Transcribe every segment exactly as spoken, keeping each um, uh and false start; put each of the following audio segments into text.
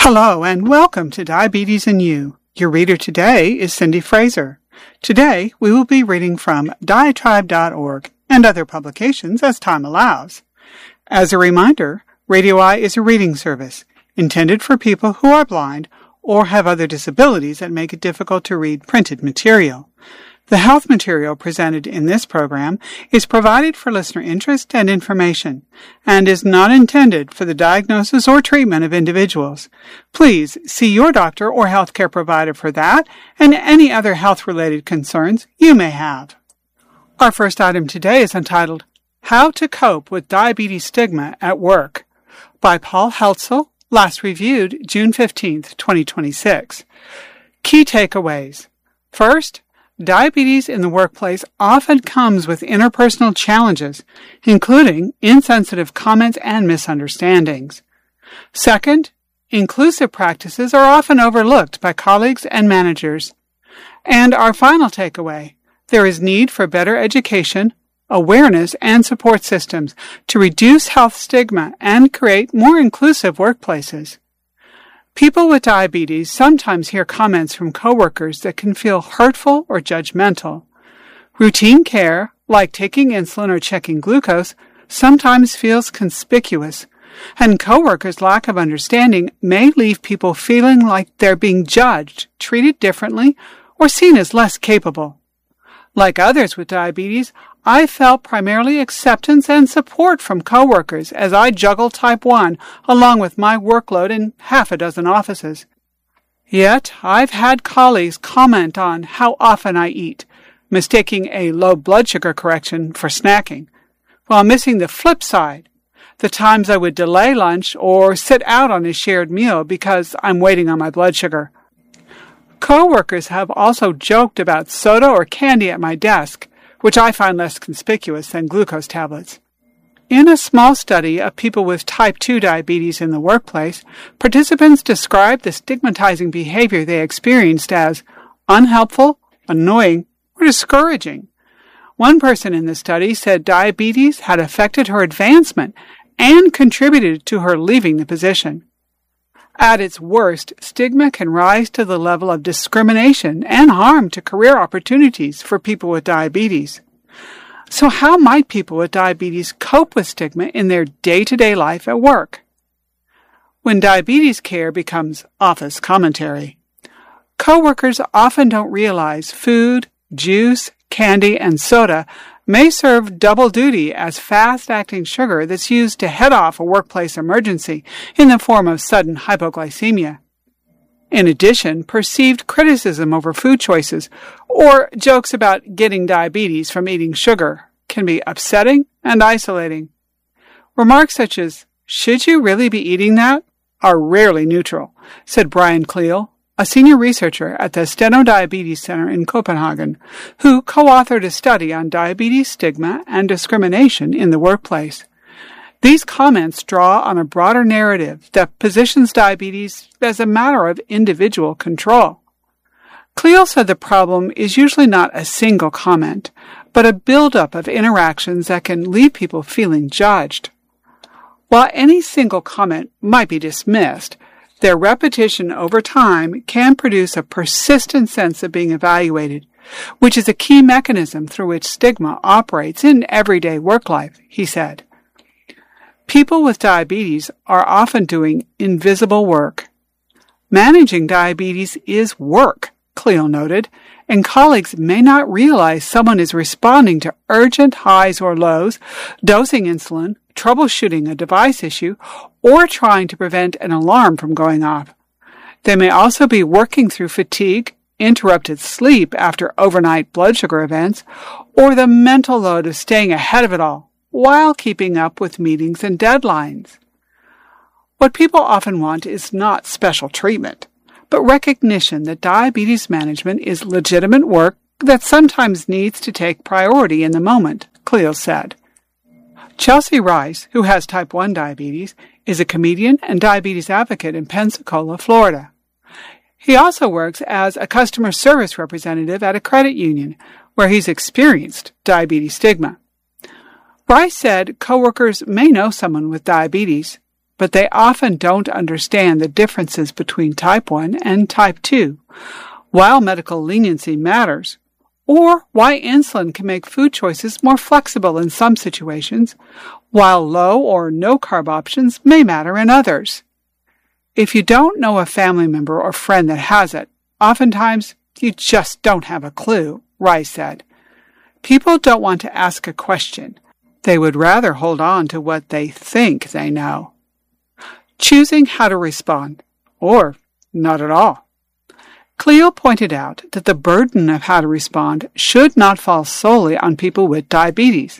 Hello and welcome to Diabetes and You. Your reader today is Cindy Fraser. Today we will be reading from diatribe dot org and other publications as time allows. As a reminder, Radio Eye is a reading service intended for people who are blind or have other disabilities that make it difficult to read printed material. The health material presented in this program is provided for listener interest and information and is not intended for the diagnosis or treatment of individuals. Please see your doctor or healthcare provider for that and any other health-related concerns you may have. Our first item today is entitled, How to Cope with Diabetes Stigma at Work, by Paul Heltzel, last reviewed June fifteenth, twenty twenty-six. Key takeaways. First, diabetes in the workplace often comes with interpersonal challenges, including insensitive comments and misunderstandings. Second, inclusive practices are often overlooked by colleagues and managers. And our final takeaway, there is need for better education, awareness, and support systems to reduce health stigma and create more inclusive workplaces. People with diabetes sometimes hear comments from coworkers that can feel hurtful or judgmental. Routine care, like taking insulin or checking glucose, sometimes feels conspicuous, and coworkers' lack of understanding may leave people feeling like they're being judged, treated differently, or seen as less capable. Like others with diabetes, I felt primarily acceptance and support from coworkers as I juggled type one along with my workload in half a dozen offices. Yet, I've had colleagues comment on how often I eat, mistaking a low blood sugar correction for snacking, while missing the flip side, the times I would delay lunch or sit out on a shared meal because I'm waiting on my blood sugar. Coworkers have also joked about soda or candy at my desk, which I find less conspicuous than glucose tablets. In a small study of people with type two diabetes in the workplace, participants described the stigmatizing behavior they experienced as unhelpful, annoying, or discouraging. One person in the study said diabetes had affected her advancement and contributed to her leaving the position. At its worst, stigma can rise to the level of discrimination and harm to career opportunities for people with diabetes. So how might people with diabetes cope with stigma in their day-to-day life at work? When diabetes care becomes office commentary, coworkers often don't realize food, juice, candy, and soda may serve double duty as fast-acting sugar that's used to head off a workplace emergency in the form of sudden hypoglycemia. In addition, perceived criticism over food choices or jokes about getting diabetes from eating sugar can be upsetting and isolating. Remarks such as, "Should you really be eating that?" are rarely neutral, said Brian Cleel, a senior researcher at the Steno Diabetes Center in Copenhagen, who co-authored a study on diabetes stigma and discrimination in the workplace. These comments draw on a broader narrative that positions diabetes as a matter of individual control. Cleel said the problem is usually not a single comment, but a buildup of interactions that can leave people feeling judged. While any single comment might be dismissed, their repetition over time can produce a persistent sense of being evaluated, which is a key mechanism through which stigma operates in everyday work life, he said. People with diabetes are often doing invisible work. Managing diabetes is work, Cleel noted, and colleagues may not realize someone is responding to urgent highs or lows, dosing insulin, troubleshooting a device issue, or trying to prevent an alarm from going off. They may also be working through fatigue, interrupted sleep after overnight blood sugar events, or the mental load of staying ahead of it all, while keeping up with meetings and deadlines. What people often want is not special treatment, but recognition that diabetes management is legitimate work that sometimes needs to take priority in the moment, Cleel said. Chelsea Rice, who has type one diabetes, is a comedian and diabetes advocate in Pensacola, Florida. He also works as a customer service representative at a credit union, where he's experienced diabetes stigma. Rice said coworkers may know someone with diabetes, but they often don't understand the differences between type one and type two, while medical leniency matters, or why insulin can make food choices more flexible in some situations, while low or no-carb options may matter in others. If you don't know a family member or friend that has it, oftentimes you just don't have a clue, Rice said. People don't want to ask a question. They would rather hold on to what they think they know. Choosing how to respond, or not at all. Cleo pointed out that the burden of how to respond should not fall solely on people with diabetes.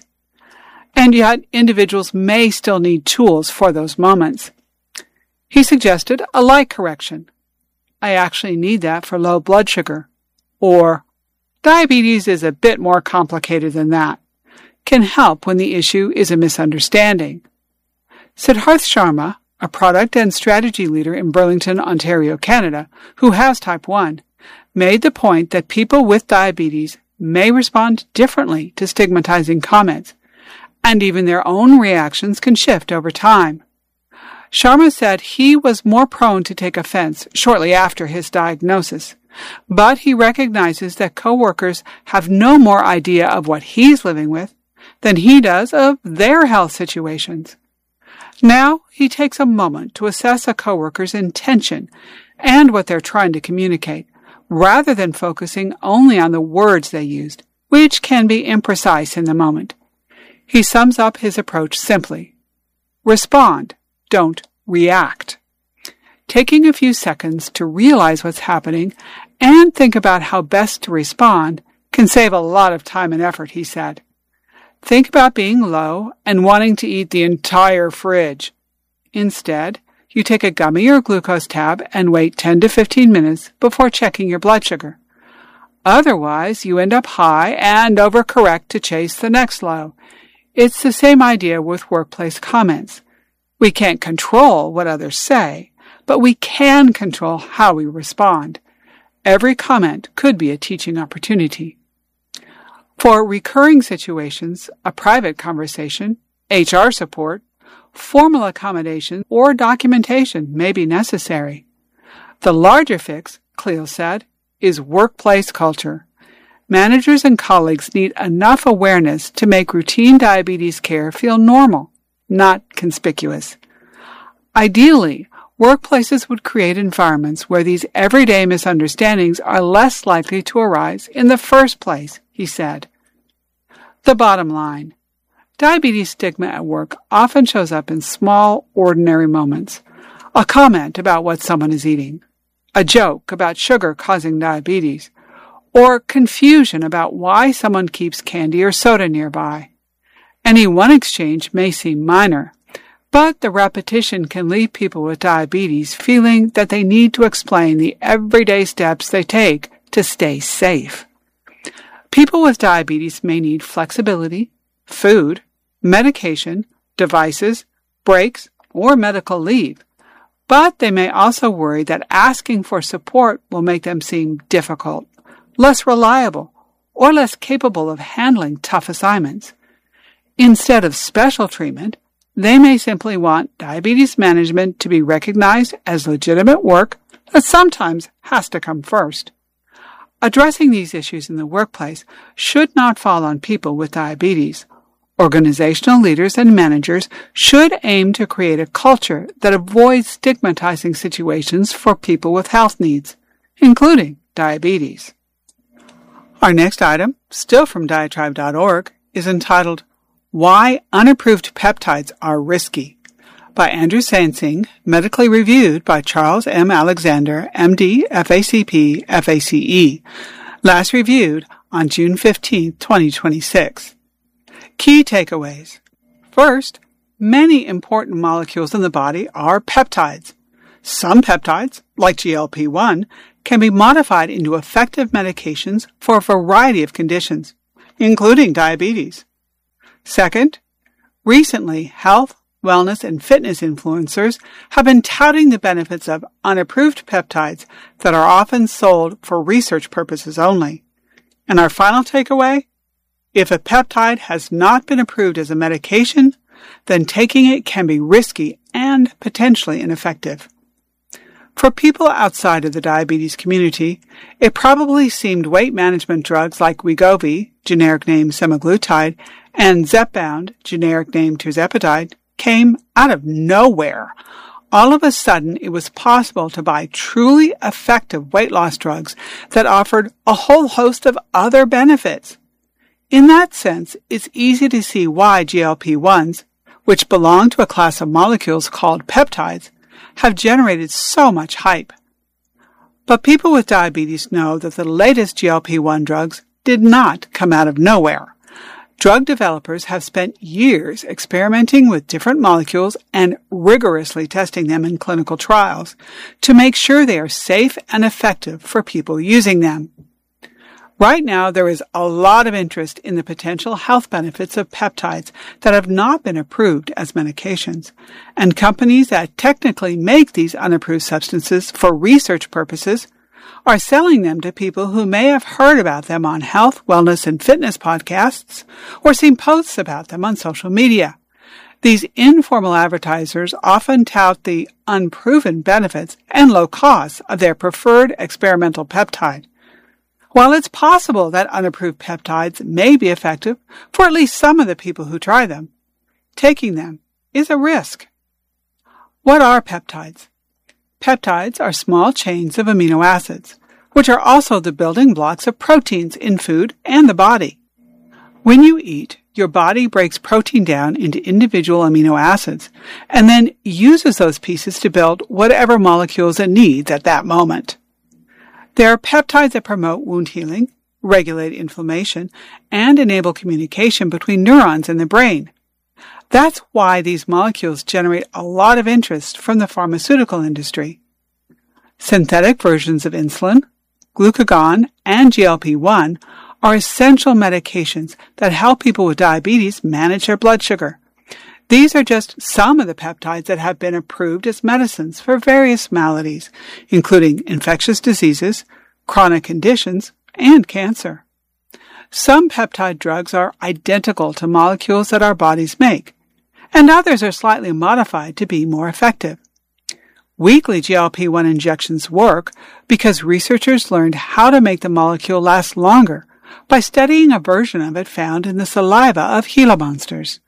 And yet, individuals may still need tools for those moments. He suggested a light correction. I actually need that for low blood sugar. Or, diabetes is a bit more complicated than that. Can help when the issue is a misunderstanding. Siddharth Sharma, a product and strategy leader in Burlington, Ontario, Canada, who has type one, made the point that people with diabetes may respond differently to stigmatizing comments, and even their own reactions can shift over time. Sharma said he was more prone to take offense shortly after his diagnosis, but he recognizes that coworkers have no more idea of what he's living with than he does of their health situations. Now he takes a moment to assess a coworker's intention and what they're trying to communicate, rather than focusing only on the words they used, which can be imprecise in the moment. He sums up his approach simply. Respond, don't react. Taking a few seconds to realize what's happening and think about how best to respond can save a lot of time and effort, he said. Think about being low and wanting to eat the entire fridge. Instead, you take a gummy or glucose tab and wait ten to fifteen minutes before checking your blood sugar. Otherwise, you end up high and overcorrect to chase the next low. It's the same idea with workplace comments. We can't control what others say, but we can control how we respond. Every comment could be a teaching opportunity. For recurring situations, a private conversation, H R support, formal accommodation, or documentation may be necessary. The larger fix, Cleo said, is workplace culture. Managers and colleagues need enough awareness to make routine diabetes care feel normal, not conspicuous. Ideally, workplaces would create environments where these everyday misunderstandings are less likely to arise in the first place, he said. The bottom line. Diabetes stigma at work often shows up in small, ordinary moments. A comment about what someone is eating, a joke about sugar causing diabetes, or confusion about why someone keeps candy or soda nearby. Any one exchange may seem minor, but the repetition can leave people with diabetes feeling that they need to explain the everyday steps they take to stay safe. People with diabetes may need flexibility, food, medication, devices, breaks, or medical leave, but they may also worry that asking for support will make them seem difficult, less reliable, or less capable of handling tough assignments. Instead of special treatment, they may simply want diabetes management to be recognized as legitimate work that sometimes has to come first. Addressing these issues in the workplace should not fall on people with diabetes. Organizational leaders and managers should aim to create a culture that avoids stigmatizing situations for people with health needs, including diabetes. Our next item, still from diatribe dot org, is entitled Why Unapproved Peptides Are Risky, by Andrew Sansing, medically reviewed by Charles M. Alexander, M D, F A C P, F A C E, last reviewed on June fifteenth, twenty twenty-six. Key takeaways. First, many important molecules in the body are peptides. Some peptides, like G L P one, can be modified into effective medications for a variety of conditions, including diabetes. Second, recently, health, wellness, and fitness influencers have been touting the benefits of unapproved peptides that are often sold for research purposes only. And our final takeaway? If a peptide has not been approved as a medication, then taking it can be risky and potentially ineffective. For people outside of the diabetes community, it probably seemed weight management drugs like Wegovy, generic name semaglutide, and Zepbound, generic name tirzepatide, came out of nowhere. All of a sudden, it was possible to buy truly effective weight loss drugs that offered a whole host of other benefits. In that sense, it's easy to see why G L P ones, which belong to a class of molecules called peptides, have generated so much hype. But people with diabetes know that the latest G L P one drugs did not come out of nowhere. Drug developers have spent years experimenting with different molecules and rigorously testing them in clinical trials to make sure they are safe and effective for people using them. Right now, there is a lot of interest in the potential health benefits of peptides that have not been approved as medications, and companies that technically make these unapproved substances for research purposes are selling them to people who may have heard about them on health, wellness, and fitness podcasts or seen posts about them on social media. These informal advertisers often tout the unproven benefits and low costs of their preferred experimental peptide. While it's possible that unapproved peptides may be effective for at least some of the people who try them, taking them is a risk. What are peptides? Peptides are small chains of amino acids, which are also the building blocks of proteins in food and the body. When you eat, your body breaks protein down into individual amino acids and then uses those pieces to build whatever molecules it needs at that moment. There are peptides that promote wound healing, regulate inflammation, and enable communication between neurons in the brain. That's why these molecules generate a lot of interest from the pharmaceutical industry. Synthetic versions of insulin, glucagon, and G L P one are essential medications that help people with diabetes manage their blood sugar. These are just some of the peptides that have been approved as medicines for various maladies, including infectious diseases, chronic conditions, and cancer. Some peptide drugs are identical to molecules that our bodies make, and others are slightly modified to be more effective. Weekly G L P one injections work because researchers learned how to make the molecule last longer by studying a version of it found in the saliva of Gila monsters.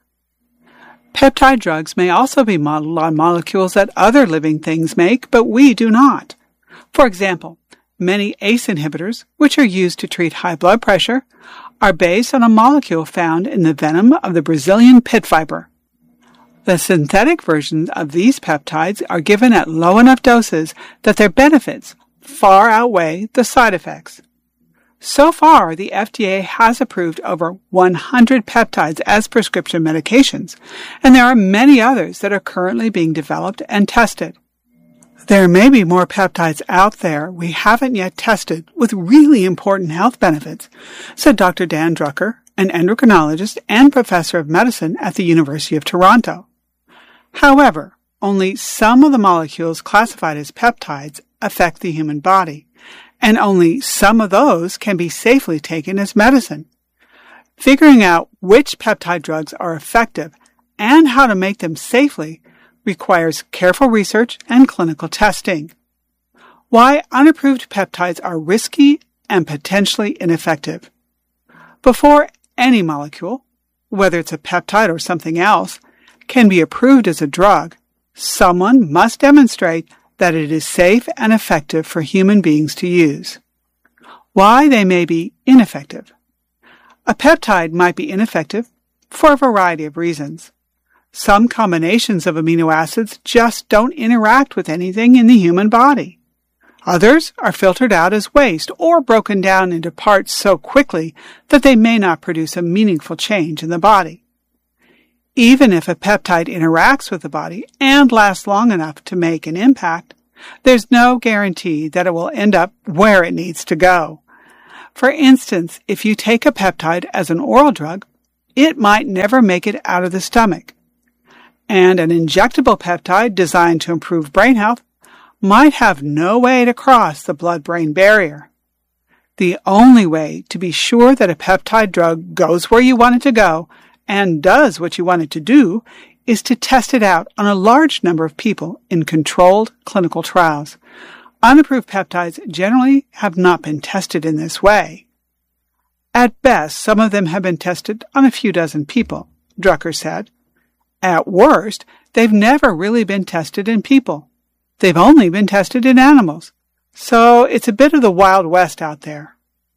Peptide drugs may also be modeled on molecules that other living things make, but we do not. For example, many A C E inhibitors, which are used to treat high blood pressure, are based on a molecule found in the venom of the Brazilian pit viper. The synthetic versions of these peptides are given at low enough doses that their benefits far outweigh the side effects. So far, the F D A has approved over one hundred peptides as prescription medications, and there are many others that are currently being developed and tested. There may be more peptides out there we haven't yet tested with really important health benefits, said Doctor Dan Drucker, an endocrinologist and professor of medicine at the University of Toronto. However, only some of the molecules classified as peptides affect the human body, and only some of those can be safely taken as medicine. Figuring out which peptide drugs are effective and how to make them safely requires careful research and clinical testing. Why unapproved peptides are risky and potentially ineffective. Before any molecule, whether it's a peptide or something else, can be approved as a drug, someone must demonstrate that it is safe and effective for human beings to use. Why they may be ineffective. A peptide might be ineffective for a variety of reasons. Some combinations of amino acids just don't interact with anything in the human body. Others are filtered out as waste or broken down into parts so quickly that they may not produce a meaningful change in the body. Even if a peptide interacts with the body and lasts long enough to make an impact, there's no guarantee that it will end up where it needs to go. For instance, if you take a peptide as an oral drug, it might never make it out of the stomach. And an injectable peptide designed to improve brain health might have no way to cross the blood-brain barrier. The only way to be sure that a peptide drug goes where you want it to go and does what you want it to do is to test it out on a large number of people in controlled clinical trials. Unapproved peptides generally have not been tested in this way. At best, some of them have been tested on a few dozen people, Drucker said. At worst, they've never really been tested in people. They've only been tested in animals. So it's a bit of the Wild West out there.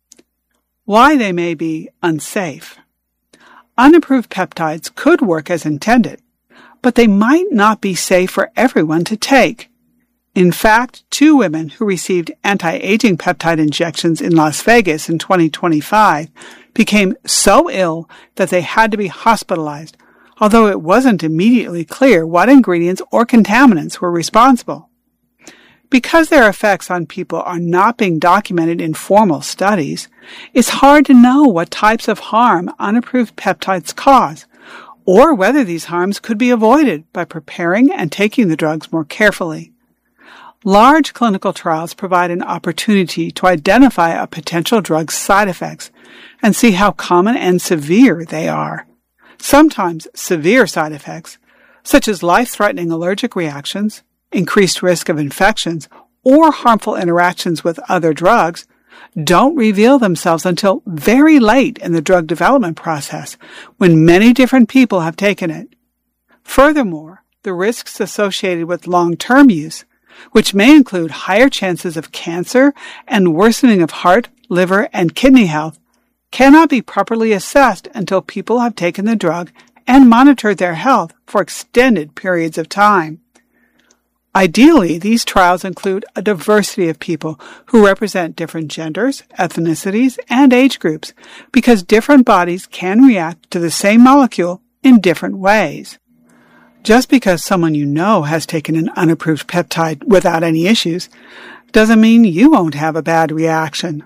Why they may be unsafe. Unapproved peptides could work as intended, but they might not be safe for everyone to take. In fact, two women who received anti-aging peptide injections in Las Vegas in twenty twenty-five became so ill that they had to be hospitalized, although it wasn't immediately clear what ingredients or contaminants were responsible. Because their effects on people are not being documented in formal studies, it's hard to know what types of harm unapproved peptides cause, or whether these harms could be avoided by preparing and taking the drugs more carefully. Large clinical trials provide an opportunity to identify a potential drug's side effects and see how common and severe they are. Sometimes severe side effects, such as life-threatening allergic reactions, increased risk of infections, or harmful interactions with other drugs, don't reveal themselves until very late in the drug development process, when many different people have taken it. Furthermore, the risks associated with long-term use, which may include higher chances of cancer and worsening of heart, liver, and kidney health, cannot be properly assessed until people have taken the drug and monitored their health for extended periods of time. Ideally, these trials include a diversity of people who represent different genders, ethnicities, and age groups, because different bodies can react to the same molecule in different ways. Just because someone you know has taken an unapproved peptide without any issues doesn't mean you won't have a bad reaction.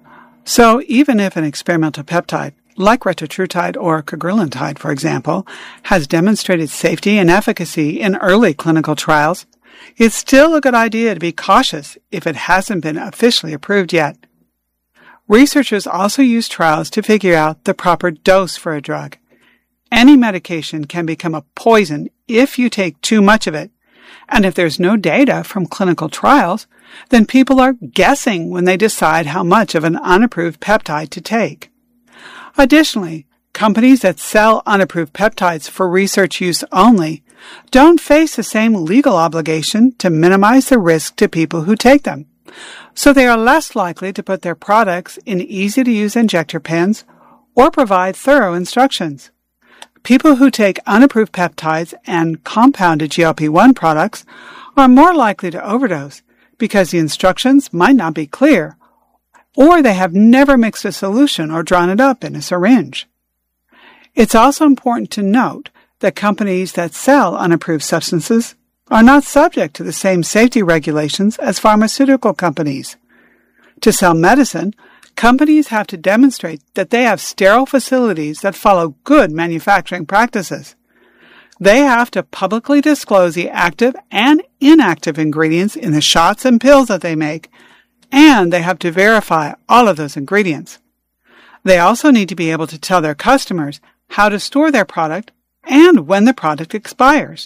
So even if an experimental peptide, like retatrutide or cagrilintide, for example, has demonstrated safety and efficacy in early clinical trials, it's still a good idea to be cautious if it hasn't been officially approved yet. Researchers also use trials to figure out the proper dose for a drug. Any medication can become a poison if you take too much of it, and if there's no data from clinical trials, then people are guessing when they decide how much of an unapproved peptide to take. Additionally, companies that sell unapproved peptides for research use only don't face the same legal obligation to minimize the risk to people who take them, so they are less likely to put their products in easy-to-use injector pens or provide thorough instructions. People who take unapproved peptides and compounded G L P one products are more likely to overdose because the instructions might not be clear, or they have never mixed a solution or drawn it up in a syringe. It's also important to note that companies that sell unapproved substances are not subject to the same safety regulations as pharmaceutical companies. To sell medicine, companies have to demonstrate that they have sterile facilities that follow good manufacturing practices. They have to publicly disclose the active and inactive ingredients in the shots and pills that they make, and they have to verify all of those ingredients. They also need to be able to tell their customers how to store their product and when the product expires.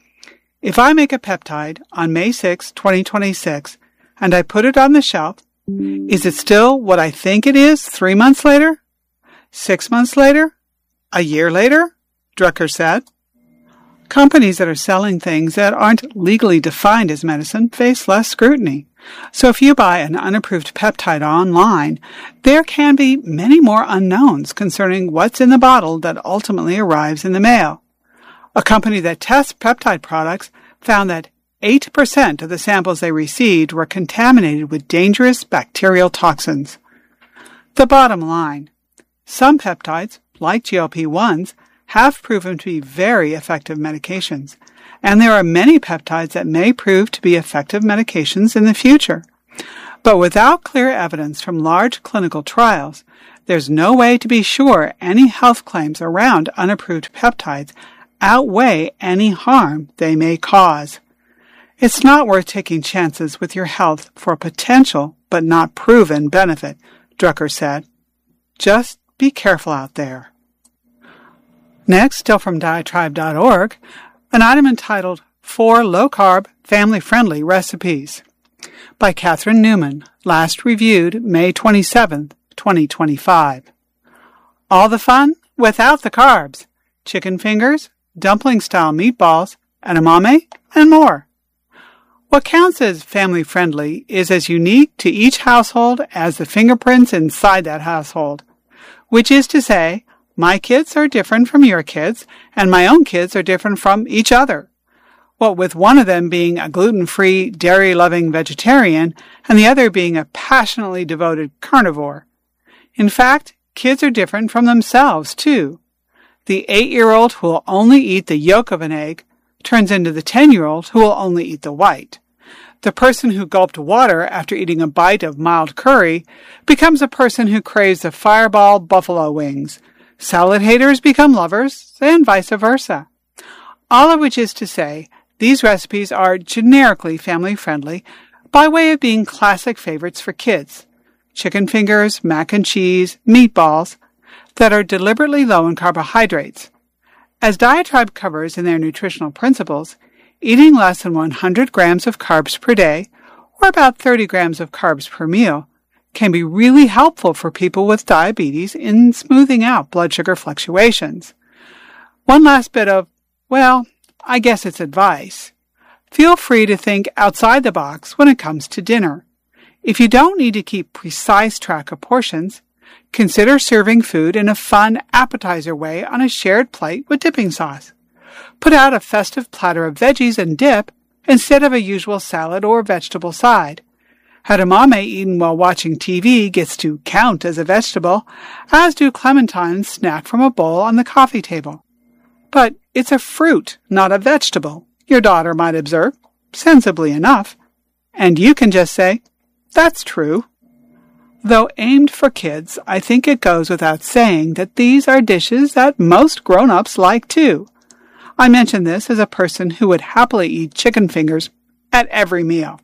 If I make a peptide on May sixth, twenty twenty-six, and I put it on the shelf, is it still what I think it is three months later? Six months later? A year later? Drucker said. Companies that are selling things that aren't legally defined as medicine face less scrutiny. So if you buy an unapproved peptide online, there can be many more unknowns concerning what's in the bottle that ultimately arrives in the mail. A company that tests peptide products found that eight percent of the samples they received were contaminated with dangerous bacterial toxins. The bottom line: some peptides, like G L P ones, have proven to be very effective medications, and there are many peptides that may prove to be effective medications in the future. But without clear evidence from large clinical trials, there's no way to be sure any health claims around unapproved peptides outweigh any harm they may cause. It's not worth taking chances with your health for a potential but not proven benefit, Drucker said. Just be careful out there. Next, still from diatribe dot org, an item entitled Four Low-Carb, Family-Friendly Recipes by Catherine Newman, last reviewed May twenty-seventh, twenty twenty-five. All the fun without the carbs. Chicken fingers, dumpling-style meatballs, edamame, and more. What counts as family-friendly is as unique to each household as the fingerprints inside that household, which is to say, my kids are different from your kids, and my own kids are different from each other. What with one of them being a gluten-free, dairy-loving vegetarian, and the other being a passionately devoted carnivore. In fact, kids are different from themselves, too. The eight-year-old who will only eat the yolk of an egg turns into the ten-year-old who will only eat the white. The person who gulped water after eating a bite of mild curry becomes a person who craves the Fireball buffalo wings. Salad haters become lovers, and vice versa. All of which is to say, these recipes are generically family-friendly by way of being classic favorites for kids. Chicken fingers, mac and cheese, meatballs that are deliberately low in carbohydrates. As Diatribe covers in their nutritional principles, eating less than one hundred grams of carbs per day, or about thirty grams of carbs per meal, can be really helpful for people with diabetes in smoothing out blood sugar fluctuations. One last bit of, well, I guess it's advice. Feel free to think outside the box when it comes to dinner. If you don't need to keep precise track of portions, consider serving food in a fun appetizer way on a shared plate with dipping sauce. Put out a festive platter of veggies and dip instead of a usual salad or vegetable side. Edamame eaten while watching T V gets to count as a vegetable, as do clementines snacked from a bowl on the coffee table. But it's a fruit, not a vegetable, your daughter might observe, sensibly enough, and you can just say, that's true. Though aimed for kids, I think it goes without saying that these are dishes that most grown-ups like too. I mention this as a person who would happily eat chicken fingers at every meal.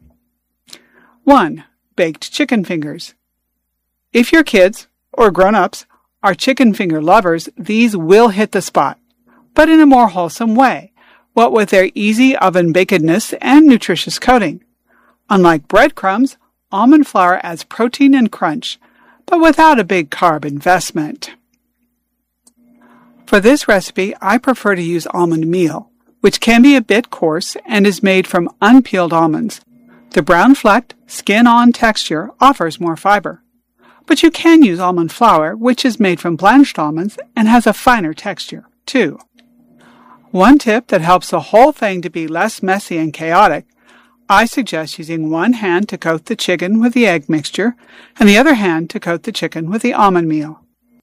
one. Baked chicken fingers. If your kids, or grown-ups, are chicken finger lovers, these will hit the spot, but in a more wholesome way, what with their easy oven bakedness and nutritious coating. Unlike breadcrumbs, almond flour adds protein and crunch, but without a big carb investment. For this recipe, I prefer to use almond meal, which can be a bit coarse and is made from unpeeled almonds. The brown-flecked, skin-on texture offers more fiber. But you can use almond flour, which is made from blanched almonds and has a finer texture, too. One tip that helps the whole thing to be less messy and chaotic, I suggest using one hand to coat the chicken with the egg mixture and the other hand to coat the chicken with the almond meal.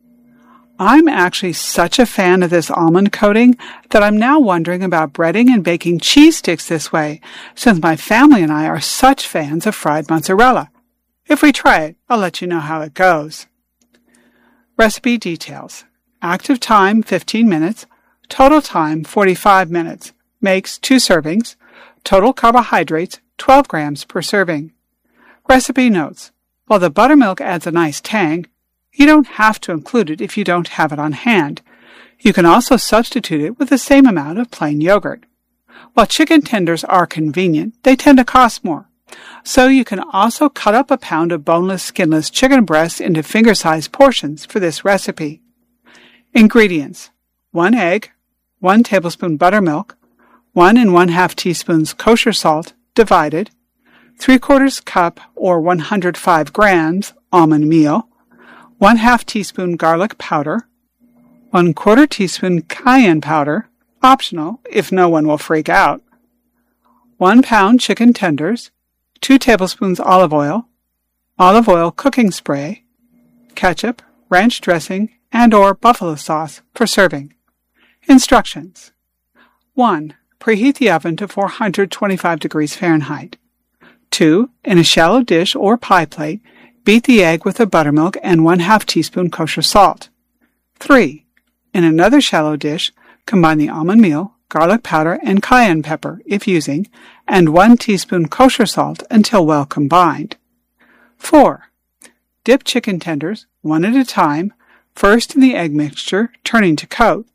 I'm actually such a fan of this almond coating that I'm now wondering about breading and baking cheese sticks this way, since my family and I are such fans of fried mozzarella. If we try it, I'll let you know how it goes. Recipe details. Active time, fifteen minutes. Total time, forty-five minutes. Makes two servings. Total carbohydrates, twelve grams per serving. Recipe notes. While the buttermilk adds a nice tang, you don't have to include it if you don't have it on hand. You can also substitute it with the same amount of plain yogurt. While chicken tenders are convenient, they tend to cost more. So you can also cut up a pound of boneless, skinless chicken breasts into finger-sized portions for this recipe. Ingredients. One egg, one tablespoon buttermilk, one and one-half teaspoons kosher salt, divided, three-quarters cup or one hundred five grams almond meal, one half teaspoon garlic powder, one quarter teaspoon cayenne powder, optional if no one will freak out, one pound chicken tenders, two tablespoons olive oil, olive oil cooking spray, ketchup, ranch dressing, and or buffalo sauce for serving. Instructions. one. Preheat the oven to four hundred twenty-five degrees Fahrenheit. two. In a shallow dish or pie plate, beat the egg with the buttermilk and one half teaspoon kosher salt. three. In another shallow dish, combine the almond meal, garlic powder, and cayenne pepper, if using, and one teaspoon kosher salt until well combined. four. Dip chicken tenders, one at a time, first in the egg mixture, turning to coat,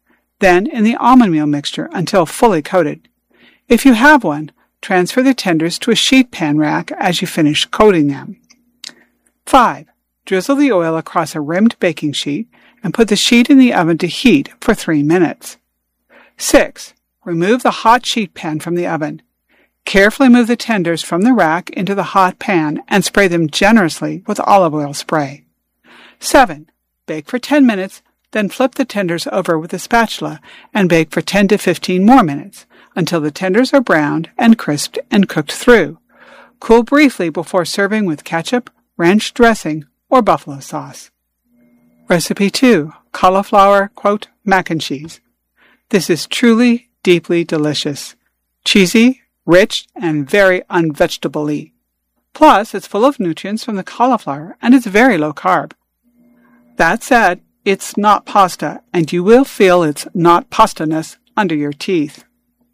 then in the almond meal mixture until fully coated. If you have one, transfer the tenders to a sheet pan rack as you finish coating them. five. Drizzle the oil across a rimmed baking sheet and put the sheet in the oven to heat for three minutes. six. Remove the hot sheet pan from the oven. Carefully move the tenders from the rack into the hot pan and spray them generously with olive oil spray. seven. Bake for ten minutes, then flip the tenders over with a spatula and bake for ten to fifteen more minutes until the tenders are browned and crisped and cooked through. Cool briefly before serving with ketchup, ranch dressing, or buffalo sauce. Recipe two. Cauliflower, quote, mac and cheese. This is truly, deeply delicious. Cheesy, rich, and very unvegetable-y. Plus, it's full of nutrients from the cauliflower, and it's very low carb. That said, it's not pasta, and you will feel its not pasta-ness under your teeth.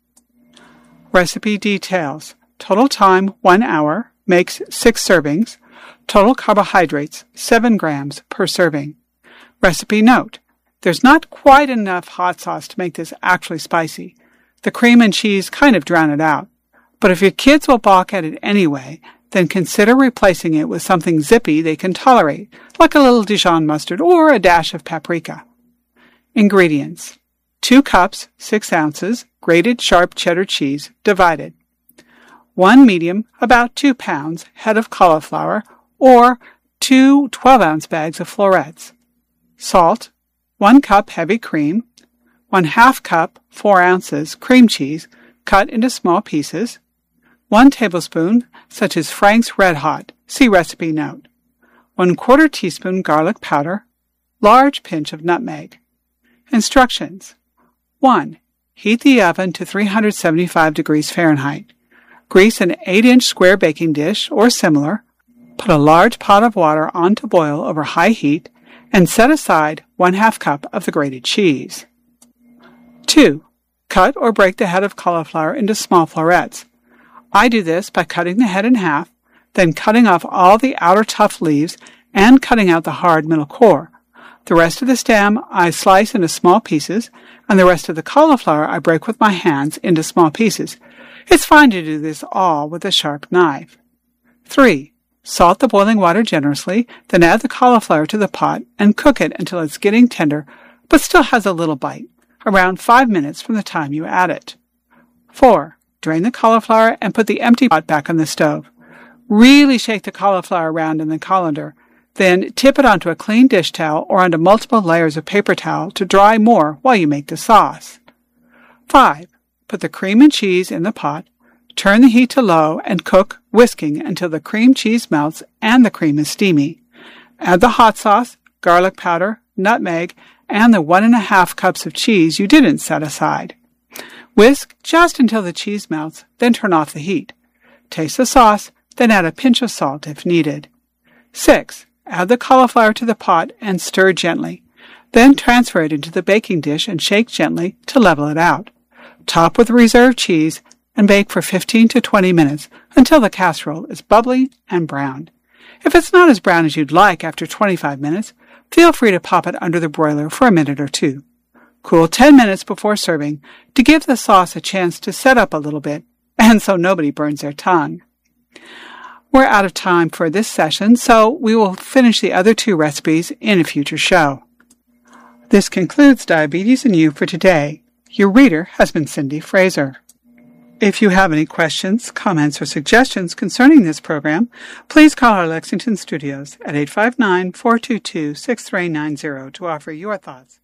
Recipe details. Total time, one hour. Makes six servings. Total carbohydrates, seven grams per serving. Recipe note. There's not quite enough hot sauce to make this actually spicy. The cream and cheese kind of drown it out. But if your kids will balk at it anyway, then consider replacing it with something zippy they can tolerate, like a little Dijon mustard or a dash of paprika. Ingredients. Two cups, six ounces, grated sharp cheddar cheese, divided. One medium, about two pounds, head of cauliflower, or two twelve-ounce bags of florets. Salt, one cup heavy cream, one half cup, four ounces, cream cheese, cut into small pieces, one tablespoon, such as Frank's Red Hot, see recipe note, one quarter teaspoon garlic powder, large pinch of nutmeg. Instructions. one. Heat the oven to three hundred seventy-five degrees Fahrenheit. Grease an eight inch square baking dish or similar. Put a large pot of water on to boil over high heat and set aside one half cup of the grated cheese. two. Cut or break the head of cauliflower into small florets. I do this by cutting the head in half, then cutting off all the outer tough leaves and cutting out the hard middle core. The rest of the stem I slice into small pieces, and the rest of the cauliflower I break with my hands into small pieces. It's fine to do this all with a sharp knife. three. Salt the boiling water generously, then add the cauliflower to the pot and cook it until it's getting tender, but still has a little bite, around five minutes from the time you add it. four. Drain the cauliflower and put the empty pot back on the stove. Really shake the cauliflower around in the colander, then tip it onto a clean dish towel or onto multiple layers of paper towel to dry more while you make the sauce. five. Put the cream and cheese in the pot. Turn the heat to low and cook, whisking until the cream cheese melts and the cream is steamy. Add the hot sauce, garlic powder, nutmeg, and the one and a half cups of cheese you didn't set aside. Whisk just until the cheese melts, then turn off the heat. Taste the sauce, then add a pinch of salt if needed. six. Add the cauliflower to the pot and stir gently. Then transfer it into the baking dish and shake gently to level it out. Top with reserved cheese and bake for fifteen to twenty minutes until the casserole is bubbly and browned. If it's not as brown as you'd like after twenty-five minutes, feel free to pop it under the broiler for a minute or two. Cool ten minutes before serving to give the sauce a chance to set up a little bit, and so nobody burns their tongue. We're out of time for this session, so we will finish the other two recipes in a future show. This concludes Diabetes and You for today. Your reader has been Cindy Fraser. If you have any questions, comments, or suggestions concerning this program, please call our Lexington studios at eight five nine, four two two, six three nine zero to offer your thoughts.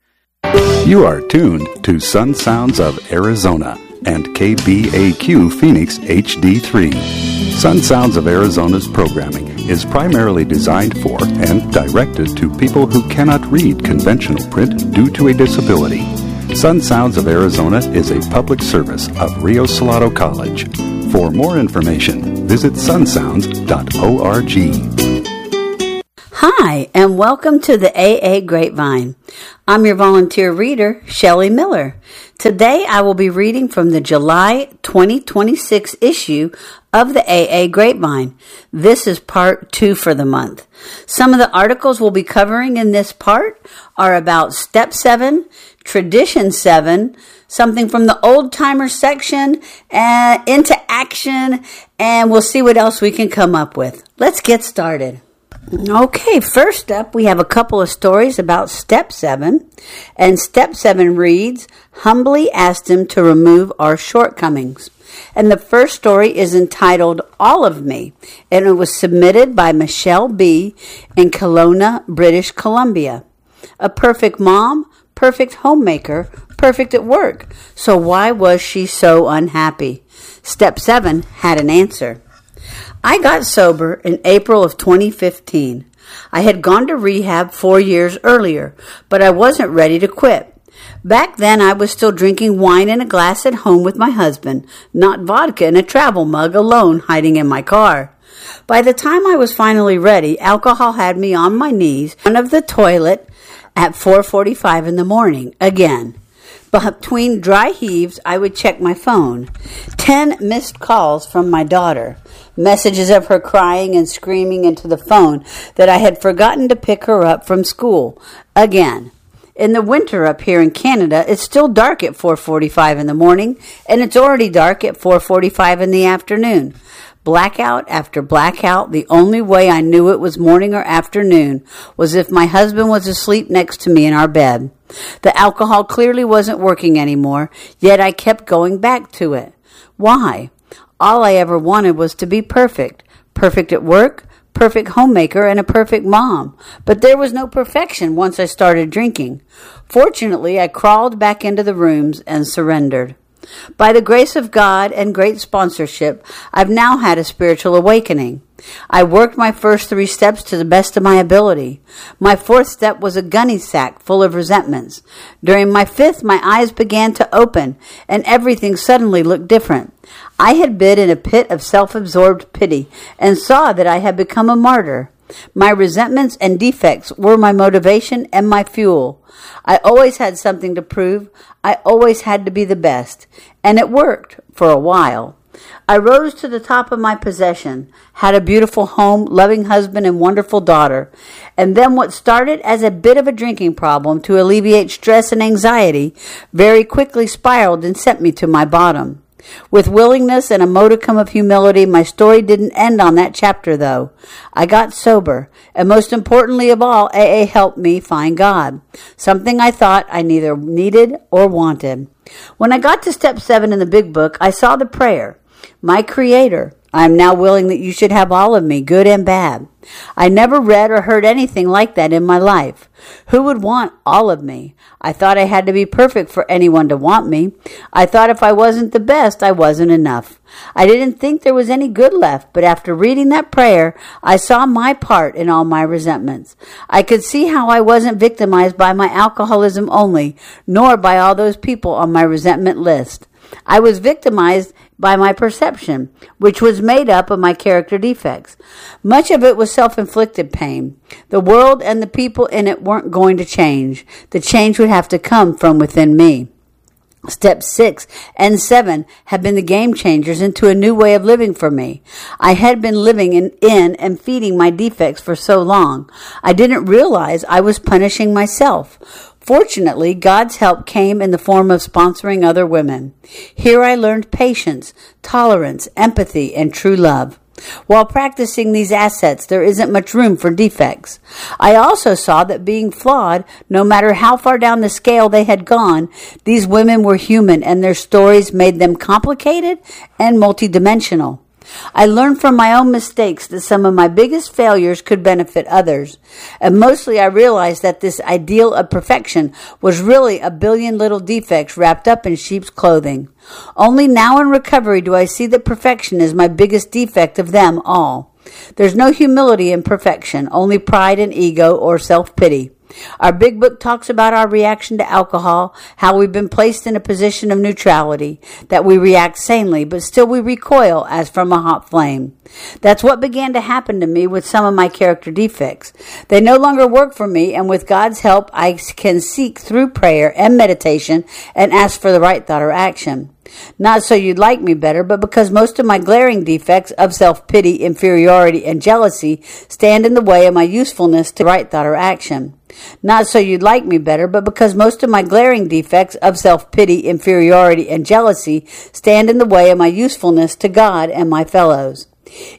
You are tuned to Sun Sounds of Arizona and K B A Q Phoenix H D three. Sun Sounds of Arizona's programming is primarily designed for and directed to people who cannot read conventional print due to a disability. Sun Sounds of Arizona is a public service of Rio Salado College. For more information, visit sun sounds dot org. Hi, and welcome to the A A Grapevine. I'm your volunteer reader, Shelley Miller. Today I will be reading from the July twenty twenty-six issue of the A A Grapevine. This is part two for the month. Some of the articles we'll be covering in this part are about Step seven, Tradition seven, something from the Old Timer section, uh, into action, and we'll see what else we can come up with. Let's get started. Okay, first up, we have a couple of stories about Step seven, and Step seven reads, Humbly Asked Him to Remove Our Shortcomings. And the first story is entitled All of Me, and it was submitted by Michelle B. in Kelowna, British Columbia. A perfect mom, perfect homemaker, perfect at work. So why was she so unhappy? Step seven had an answer. I got sober in April of twenty fifteen. I had gone to rehab four years earlier, but I wasn't ready to quit. Back then, I was still drinking wine in a glass at home with my husband, not vodka in a travel mug alone hiding in my car. By the time I was finally ready, alcohol had me on my knees in front of the toilet at four forty-five in the morning, again. Between dry heaves, I would check my phone. Ten missed calls from my daughter. Messages of her crying and screaming into the phone that I had forgotten to pick her up from school. Again. In the winter up here in Canada, it's still dark at four forty-five in the morning, and it's already dark at four forty-five in the afternoon. Blackout after blackout, the only way I knew it was morning or afternoon was if my husband was asleep next to me in our bed. The alcohol clearly wasn't working anymore, yet I kept going back to it. Why? All I ever wanted was to be perfect. Perfect at work, perfect homemaker, and a perfect mom. But there was no perfection once I started drinking. Fortunately, I crawled back into the rooms and surrendered. By the grace of God and great sponsorship, I've now had a spiritual awakening. I worked my first three steps to the best of my ability. My fourth step was a gunny sack full of resentments. During my fifth, my eyes began to open, and everything suddenly looked different. I had been in a pit of self-absorbed pity and saw that I had become a martyr. My resentments and defects were my motivation and my fuel. I always had something to prove. I always had to be the best. And it worked for a while. I rose to the top of my possession, had a beautiful home, loving husband, and wonderful daughter. And then what started as a bit of a drinking problem to alleviate stress and anxiety very quickly spiraled and sent me to my bottom. With willingness and a modicum of humility, my story didn't end on that chapter, though. I got sober, and most importantly of all, A A helped me find God, something I thought I neither needed or wanted. When I got to step seven in the big book, I saw the prayer, My Creator, I am now willing that you should have all of me, good and bad. I never read or heard anything like that in my life. Who would want all of me? I thought I had to be perfect for anyone to want me. I thought if I wasn't the best, I wasn't enough. I didn't think there was any good left, but after reading that prayer, I saw my part in all my resentments. I could see how I wasn't victimized by my alcoholism only, nor by all those people on my resentment list. I was victimized by my perception, which was made up of my character defects. Much of it was self-inflicted pain. The world and the people in it weren't going to change. The change would have to come from within me. Step six and seven have been the game changers into a new way of living for me. I had been living in, in and feeding my defects for so long. I didn't realize I was punishing myself. Fortunately, God's help came in the form of sponsoring other women. Here I learned patience, tolerance, empathy, and true love. While practicing these assets, there isn't much room for defects. I also saw that being flawed, no matter how far down the scale they had gone, these women were human and their stories made them complicated and multidimensional. I learned from my own mistakes that some of my biggest failures could benefit others. And mostly I realized that this ideal of perfection was really a billion little defects wrapped up in sheep's clothing. Only now in recovery do I see that perfection is my biggest defect of them all. There's no humility in perfection, only pride and ego or self-pity. Our big book talks about our reaction to alcohol, how we've been placed in a position of neutrality, that we react sanely, but still we recoil as from a hot flame. That's what began to happen to me with some of my character defects. They no longer work for me, and with God's help, I can seek through prayer and meditation and ask for the right thought or action. Not so you'd like me better, but because most of my glaring defects of self-pity, inferiority, and jealousy stand in the way of my usefulness to right thought or action. Not so you'd like me better, but because most of my glaring defects of self-pity, inferiority, and jealousy stand in the way of my usefulness to God and my fellows.